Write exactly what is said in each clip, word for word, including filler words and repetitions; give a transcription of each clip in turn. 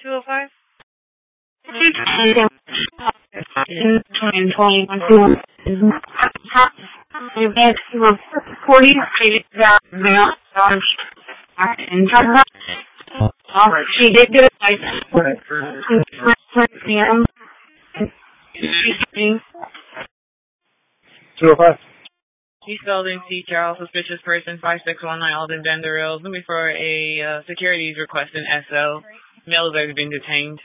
two oh five? forty She did get a license. two oh five. East Building, C. Charles, suspicious person, five six one nine Alden Bender Hills. Looking for a uh, securities request in S L. Male has already been detained.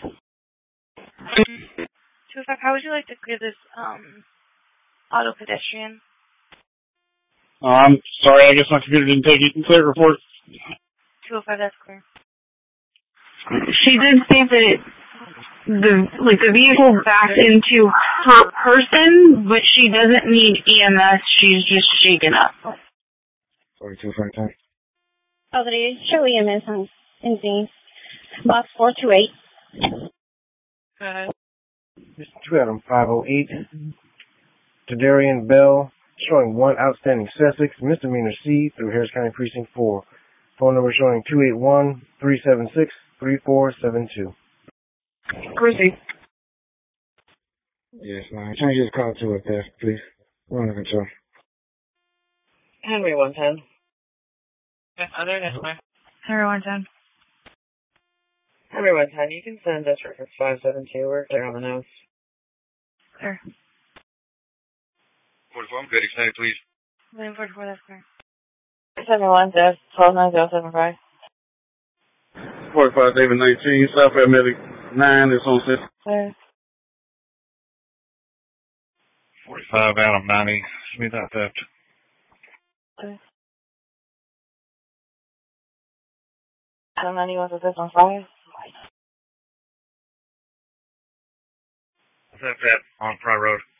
two oh five, how would you like to clear this um, auto pedestrian? Uh, I'm sorry, I guess my computer didn't take it. Clear report. two oh five, that's clear. She did say that it, the like the vehicle backed into her person, but she doesn't need E M S. She's just shaken up. Sorry, two five ten. Oh, they show E M S on in things. Box four two eight. Go ahead. Mister Adam five oh eight. Tadarian Bell, showing one outstanding Sussex, misdemeanor C through Harris County Precinct four. Phone number showing two eight one, three seven six, three four seven two. Chrissy. Yes, ma'am. Change this call to a theft, please. We're under control. Henry one ten. Okay, other than my Henry one ten. Henry one ten, you can send us reference five seven two. We're clear on the nose. Clear. forty-four, I'm good. Extended, please. William forty-four, that's clear. seven one F, twelve nine zero seven five. forty-five, David nineteen, South Medic nine is on set. Clear. forty-five, Adam ninety, Smith out theft. Clear. seven ninety-one to six one five. Theft at on Pride Road.